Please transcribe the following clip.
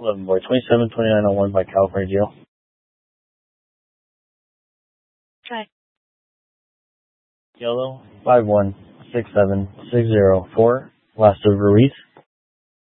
11 boy, 272901 by California Jail. Okay. Yellow 5167604, last of Ruiz.